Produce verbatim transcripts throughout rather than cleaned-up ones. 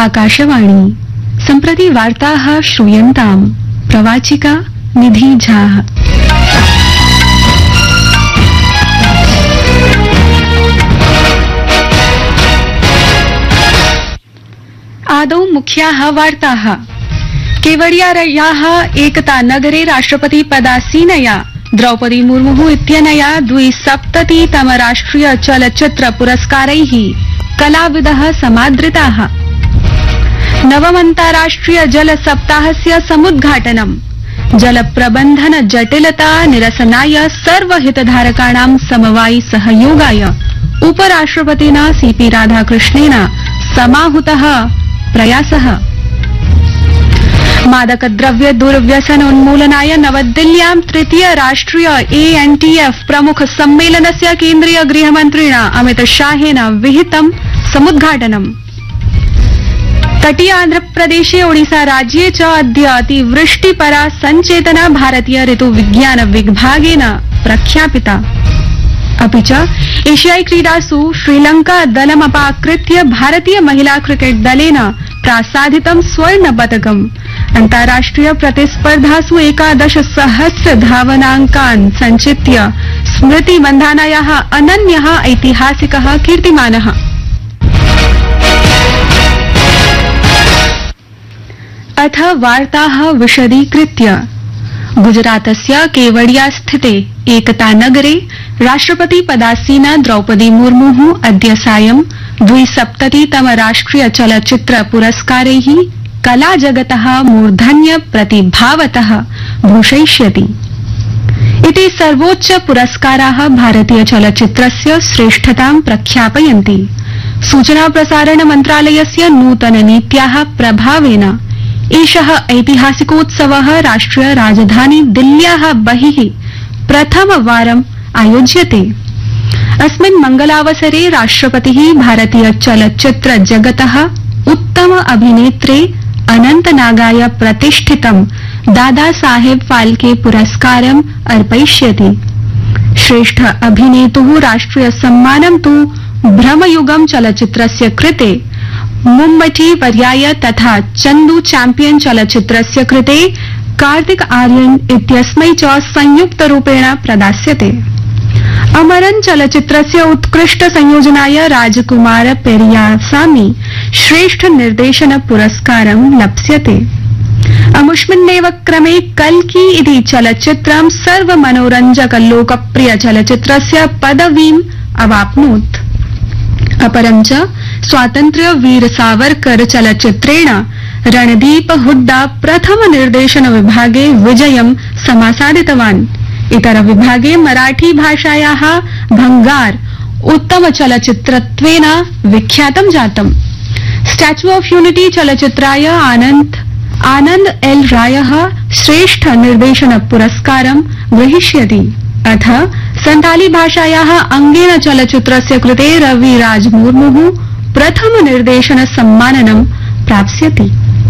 आकाशवाणी सम्प्रति वार्ताः श्रूयन्ताम् प्रवाचिका निधि झा। आदौ मुख्याः वार्ताः। केवडियायाः एकता नगरे राष्ट्रपति पदासीनया द्रौपदी मुर्मु इत्यनया द्विसप्ततितम राष्ट्रिय चलच्चित्र पुरस्कारैः कलाविदः समादृताः। नवमन्ताराष्ट्रिय जल सप्ताहस्य समुद्घाटनम्। जल प्रबन्धन जटिलता निरसनाय सर्वहितधारकाणां समवायि सहयोगाय उपराष्ट्रपतिना सीपी राधाकृष्णेन समाहूतः प्रयासः। मादकद्रव्य दुर्व्यसनोन्मूलनाय नवदिल्ल्यां तृतीय राष्ट्रिय ए एन टी एफ प्रमुख सम्मेलनस्य केन्द्रीय गृहमन्त्रिणा अमित शाहेन विहितं समुद्घाटनम्। तटीय आन्ध्रप्रदेशे ओडिसा राज्ये च अद्य अतिवृष्टिपरा सञ्चेतना भारतीय ऋतुविज्ञान विभागेन प्रख्यापिता। अपि च एशियाई क्रीडासु श्रीलंका दलमपाकृत्य भारतीय महिला क्रिकेट दलेन प्रासादितं स्वर्णपदकम्। अन्ताराष्ट्रिय प्रतिस्पर्धासु एकादश सहस्र धावनाङ्कान् सञ्चित्य स्मृति मन्धानायाः अनन्यः ऐतिहासिकः कीर्तिमानः। अथ वार्ताः विशदीकृत्य। गुजरातस्य केवडिया स्थिते एकता नगरे राष्ट्रपति पदासीना द्रौपदी मुर्मु अद्य सायं द्विसप्ततितम राष्ट्रिय चलच्चित्र पुरस्कारैः कला जगतः मूर्धन्य प्रतिभावतः भूषयिष्यति। इति सर्वोच्च पुरस्काराः भारतीय चलच्चित्रस्य श्रेष्ठतां प्रख्यापयन्ति। सूचना प्रसारण मन्त्रालयस्य नूतन नीत्याः प्रभावेन एषः ऐतिहासिकोत्सवः राष्ट्रिय राजधानी दिल्ल्याः बहिः प्रथमवारम् आयोज्यते। अस्मिन् मङ्गलावसरे राष्ट्रपतिः भारतीय चलच्चित्र जगतः उत्तम अभिनेत्रे अनन्तनागाय प्रतिष्ठितं दादा साहेब फाल्के पुरस्कारम् अर्पयिष्यति। श्रेष्ठ अभिनेतुः राष्ट्रिय सम्मानं तु भ्रमयुगं चलच्चित्रस्य कृते मुम्बटी वर्याय तथा चन्दू चैम्पियन चलच्चित्रस्य कृते कार्तिक आर्यन इत्यस्मै च संयुक्तरूपेण प्रदास्यते। अमरन चलच्चित्रस्य उत्कृष्ट संयोजनाय राजकुमार पेरियासामी श्रेष्ठ निर्देशन पुरस्कारं लप्स्यते। अमुष्मिन्नेव क्रमे कल्की इति चलच्चित्रं सर्वमनोरञ्जक लोकप्रिय चलच्चित्रस्य पदवीम् अवाप्नोत्। अपरं च स्वातन्त्र्य वीर सावरकर चलच्चित्रेण रणदीप हुड्डा प्रथम निर्देशन विभागे विजयं समासादितवान्। इतर विभागे मराठी भाषायाः भंगार उत्तम चलच्चित्रत्वेन विख्यातं जातम्। Statue of unity चलच्चित्राय Anand Anand L रायः श्रेष्ठ निर्देशन पुरस्कारं ग्रहीष्यति। अथ संताली भाषायाः अंगेन चलच्चित्रस्य कृते रवि राज मुर्मु प्रथम निर्देशन सम्माननं प्राप्स्यति।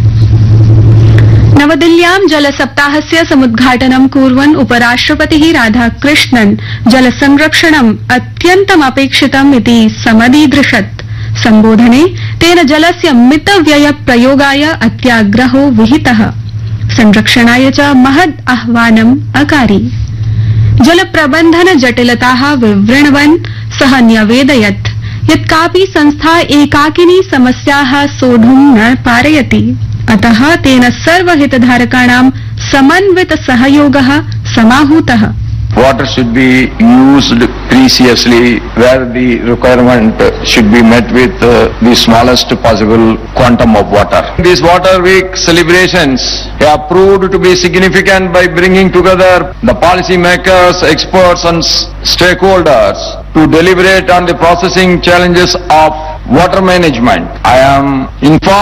नवदिल्ल्यां जल सप्ताहस्य समुद्घाटनं कुर्वन् उपराष्ट्रपतिः राधाकृष्णन् जल संरक्षणम् अत्यन्तमपेक्षितम् इति समदीदृशत्। सम्बोधने तेन जलस्य मितव्यय प्रयोगाय अत्याग्रहो विहितः। संरक्षणाय च महद् आह्वानम् अकारि। जल प्रबन्धन जटिलताः विवृण्वन् सः न्यवेदयत् यत् कापि संस्था एकाकिनी समस्याः सोढुं न पारयति। अतः तेन सर्वहितधारकाणां समन्वित सहयोगः समाहूतः। Water should be used preciously where the requirement should be met with uh, the smallest possible quantum of water. These Water Week celebrations have proved to be significant by bringing together the policy makers, experts and stakeholders to deliberate on the processing challenges of water management. I am informed